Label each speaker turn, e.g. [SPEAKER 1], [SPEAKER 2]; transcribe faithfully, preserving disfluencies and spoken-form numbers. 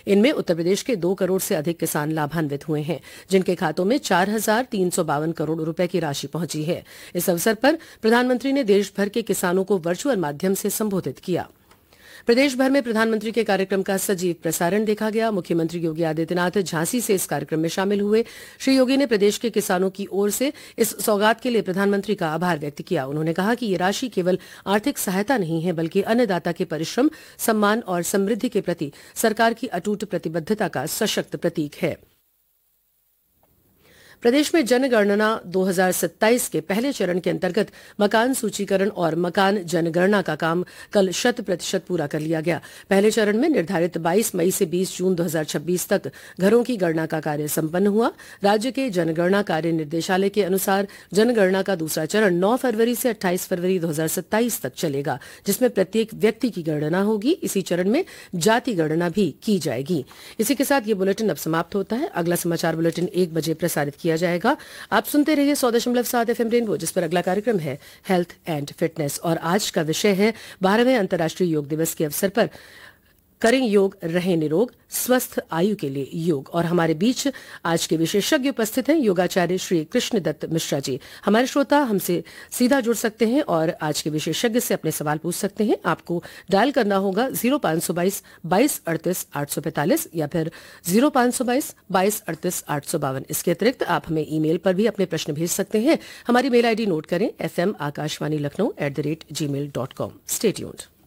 [SPEAKER 1] इनमें उत्तर प्रदेश के दो करोड़ से अधिक किसान लाभान्वित हुए हैं, जिनके खातों में चार हजार तीन सौ बावन करोड़ रुपए की राशि पहुंची है। इस अवसर पर प्रधानमंत्री ने देश भर के किसानों को वर्चुअल माध्यम से संबोधित किया। प्रदेश भर में प्रधानमंत्री के कार्यक्रम का सजीव प्रसारण देखा गया। मुख्यमंत्री योगी आदित्यनाथ झांसी से इस कार्यक्रम में शामिल हुए। श्री योगी ने प्रदेश के किसानों की ओर से इस सौगात के लिए प्रधानमंत्री का आभार व्यक्त किया। उन्होंने कहा कि ये राशि केवल आर्थिक सहायता नहीं है, बल्कि अन्नदाता के परिश्रम, सम्मान और समृद्धि के प्रति सरकार की अटूट प्रतिबद्धता का सशक्त प्रतीक है। प्रदेश में जनगणना दो हज़ार सत्ताईस के पहले चरण के अंतर्गत मकान सूचीकरण और मकान जनगणना का काम कल शत प्रतिशत पूरा कर लिया गया। पहले चरण में निर्धारित बाईस मई से बीस जून दो हज़ार छब्बीस तक घरों की गणना का कार्य संपन्न हुआ। राज्य के जनगणना कार्य निर्देशालय के अनुसार जनगणना का दूसरा चरण नौ फरवरी से अट्ठाईस फरवरी दो हज़ार सत्ताईस तक चलेगा, जिसमें प्रत्येक व्यक्ति की गणना होगी। इसी चरण में जाति गणना भी की जाएगी। इसी के साथ ये बुलेटिन अब समाप्त होता है। अगला समाचार बुलेटिन एक बजे प्रसारित किया जाएगा। आप सुनते रहिए सौ दशमलव सात एफ एम रेनबो, जिस पर अगला कार्यक्रम है हेल्थ एंड फिटनेस और आज का विषय है बारहवें अंतर्राष्ट्रीय योग दिवस के अवसर पर करें योग, रहें निरोग, स्वस्थ आयु के लिए योग। और हमारे बीच आज के विशेषज्ञ उपस्थित हैं योगाचार्य श्री कृष्ण दत्त मिश्रा जी। हमारे श्रोता हमसे सीधा जुड़ सकते हैं और आज के विशेषज्ञ से अपने सवाल पूछ सकते हैं। आपको डायल करना होगा जीरो पांच सौ बाईस बाईस अड़तीस आठ सौ पैंतालीस या फिर जीरो पांच सौ बाईस बाईस अड़तीस आठ सौ बावन। इसके अतिरिक्त आप हमें ईमेल पर भी अपने प्रश्न भेज सकते हैं। हमारी मेल आईडी नोट करें, F M Akashvani Lucknow at the rate ji mail dot com. Stay tuned.